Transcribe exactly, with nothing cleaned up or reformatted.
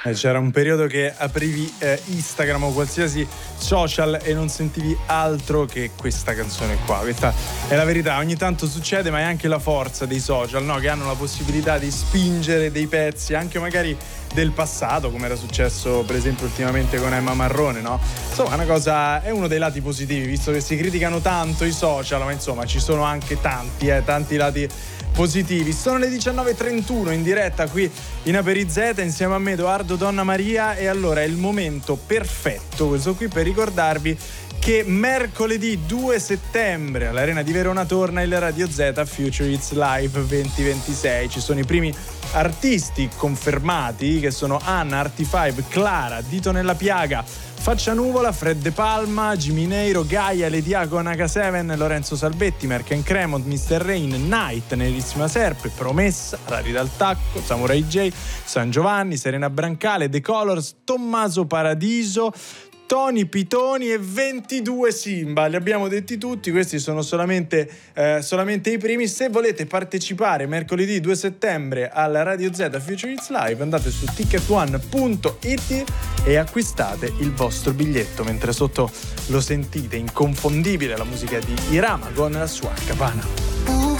Eh, c'era un periodo che aprivi eh, Instagram o qualsiasi social e non sentivi altro che questa canzone qua. Questa è la verità, ogni tanto succede, ma è anche la forza dei social, no? Che hanno la possibilità di spingere dei pezzi anche magari del passato, come era successo per esempio ultimamente con Emma Marrone, no? Insomma, una cosa, è uno dei lati positivi, visto che si criticano tanto i social, ma insomma ci sono anche tanti, eh, tanti lati positivi. Sono le diciannove e trentuno in diretta qui in Aperizeta insieme a me Edoardo Donna Maria, e allora è il momento perfetto questo qui per ricordarvi che mercoledì due settembre all'Arena di Verona torna il Radio Z Future Hits Live venti ventisei. Ci sono i primi artisti confermati che sono Anna, Arti cinque, Clara, Dito nella Piaga, Faccia Nuvola, Fred De Palma, Jimmy Neiro, Gaia, Lediaco, H sette, Lorenzo Salvetti, Merken Cremont, mister Rain, Night, Nerissima Serpe, Promessa, Rari dal Tacco, Samurai J, San Giovanni, Serena Brancale, The Colors, Tommaso Paradiso, Tony Pitoni e ventidue Simba. Li abbiamo detti tutti, questi sono solamente, eh, solamente i primi. Se volete partecipare mercoledì due settembre alla Radio Z Future Hits Live, andate su ticket one punto it e acquistate il vostro biglietto, mentre sotto lo sentite inconfondibile la musica di Irama con la sua Capana.